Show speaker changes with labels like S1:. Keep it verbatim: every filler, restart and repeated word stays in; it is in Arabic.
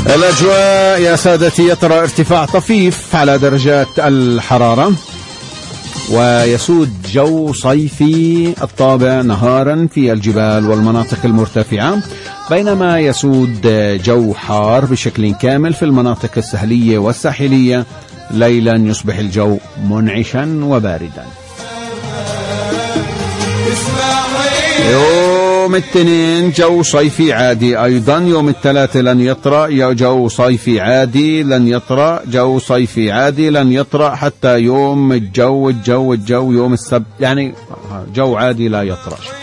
S1: الأجواء يا سادتي يطرأ ارتفاع طفيف على درجات الحرارة، ويسود جو صيفي الطابع نهارا في الجبال والمناطق المرتفعة، بينما يسود جو حار بشكل كامل في المناطق الساحلية والساحلية. ليلا يصبح الجو منعشا وباردا. يوم الاثنين جو صيفي عادي أيضا. يوم الثلاثاء لن يطرأ جو صيفي عادي، لن يطرأ جو صيفي عادي، لن يطرأ حتى يوم الجو الجو الجو يوم السبت، يعني جو عادي لا يطرأ.